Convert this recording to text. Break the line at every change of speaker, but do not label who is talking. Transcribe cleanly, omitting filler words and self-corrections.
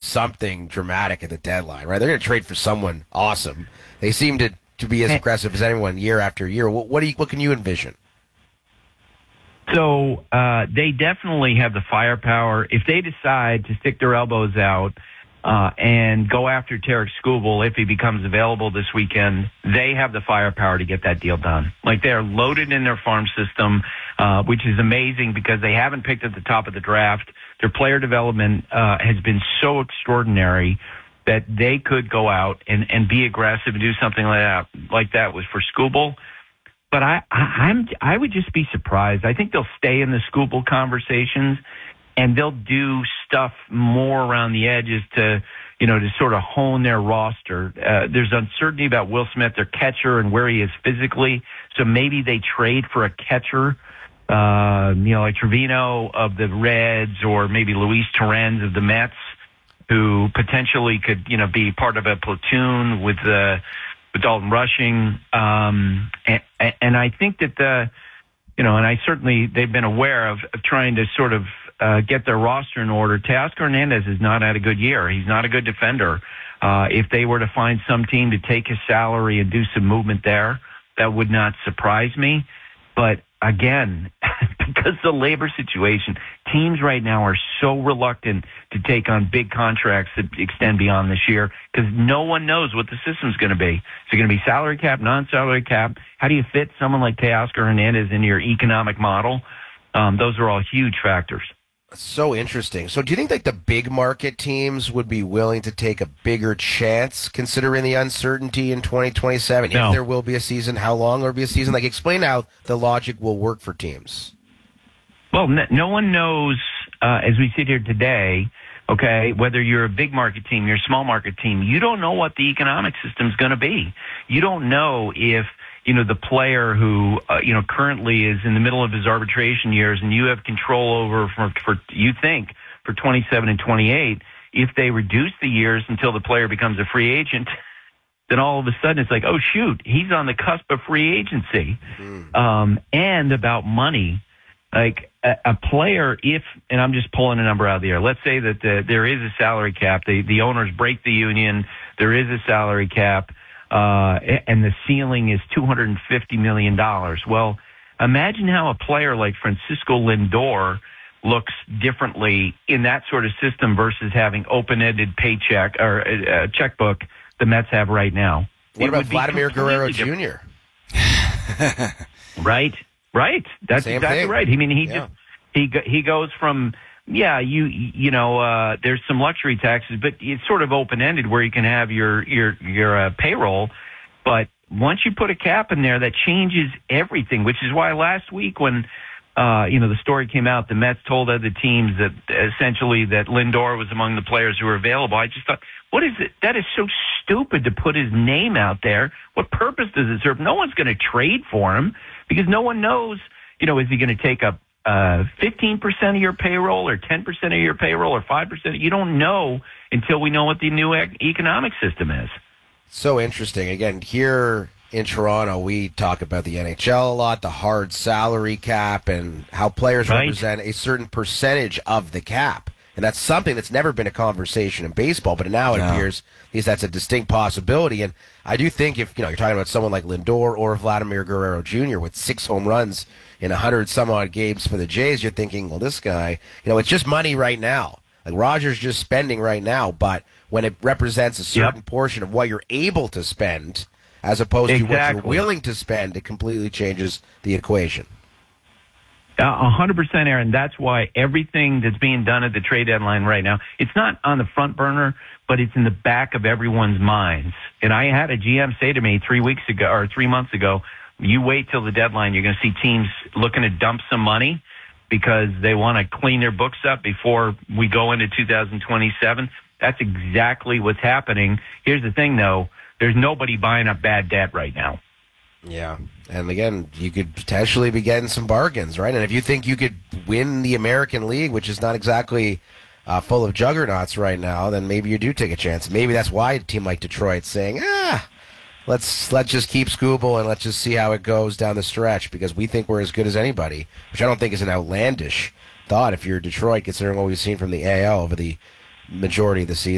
something dramatic at the deadline, right? They're going to trade for someone awesome. They seem to be as aggressive as anyone year after year. What can you envision?
So they definitely have the firepower. If they decide to stick their elbows out and go after Tarek Skubal if he becomes available this weekend, they have the firepower to get that deal done. Like, they're loaded in their farm system, which is amazing because they haven't picked at the top of the draft. Their player development has been so extraordinary that they could go out and be aggressive and do something like that was for Skubal. But I would just be surprised. I think they'll stay in the Skubal conversations, and they'll do stuff more around the edges to sort of hone their roster. There's uncertainty about Will Smith, their catcher, and where he is physically. So maybe they trade for a catcher, like Trevino of the Reds, or maybe Luis Torrens of the Mets, who potentially could, be part of a platoon with Dalton Rushing. And I think that and I certainly, they've been aware of trying to sort of get their roster in order. Teoscar Hernandez has not had a good year. He's not a good defender. If they were to find some team to take his salary and do some movement there, that would not surprise me. But again, because the labor situation, teams right now are so reluctant to take on big contracts that extend beyond this year because no one knows what the system's going to be. Is it going to be salary cap, non-salary cap? How do you fit someone like Teoscar Hernandez into your economic model? Those are all huge factors.
So interesting. So do you think the big market teams would be willing to take a bigger chance considering the uncertainty in 2027?
No.
If there will be a season, how long there will be a season? Explain how the logic will work for teams.
Well, no one knows, as we sit here today, okay, whether you're a big market team, you're a small market team, you don't know what the economic system's going to be. You don't know if the player who, currently is in the middle of his arbitration years and you have control over for 27 and 28, if they reduce the years until the player becomes a free agent, then all of a sudden it's like, oh, shoot, he's on the cusp of free agency. And about money, like a player, and I'm just pulling a number out of the air, let's say that there is a salary cap, the owners break the union, there is a salary cap, and the ceiling is $250 million. Well, imagine how a player like Francisco Lindor looks differently in that sort of system versus having open-ended paycheck or checkbook the Mets have right now.
What about Vladimir Guerrero Jr.?
Right. That's
Same
exactly
thing.
right. I mean, he goes from, there's some luxury taxes, but it's sort of open-ended where you can have your payroll. But once you put a cap in there, that changes everything, which is why last week when, the story came out, the Mets told other teams that essentially that Lindor was among the players who were available. I just thought, what is it? That is so stupid to put his name out there. What purpose does it serve? No one's going to trade for him because no one knows, is he going to take up 15% of your payroll or 10% of your payroll or 5%? You don't know until we know what the new economic system is.
So interesting. Again, here in Toronto, we talk about the NHL a lot, the hard salary cap, and how players represent a certain percentage of the cap. And that's something that's never been a conversation in baseball, but now it appears at least that's a distinct possibility. And I do think if you're talking about someone like Lindor or Vladimir Guerrero Jr. with 6 home runs in 100-some-odd games for the Jays, you're thinking, well, this guy, it's just money right now. Like Rogers just spending right now, but when it represents a certain portion of what you're able to spend as opposed to what you're willing to spend, it completely changes the equation.
100%, Aaron. That's why everything that's being done at the trade deadline right now, it's not on the front burner, but it's in the back of everyone's minds. And I had a GM say to me 3 months ago, you wait till the deadline, you're going to see teams looking to dump some money because they want to clean their books up before we go into 2027. That's exactly what's happening. Here's the thing, though. There's nobody buying up bad debt right now.
Yeah. And again, you could potentially be getting some bargains, right? And if you think you could win the American League, which is not exactly full of juggernauts right now, then maybe you do take a chance. Maybe that's why a team like Detroit's saying, let's just keep Skubal and let's just see how it goes down the stretch because we think we're as good as anybody, which I don't think is an outlandish thought if you're Detroit, considering what we've seen from the AL over the majority of the season.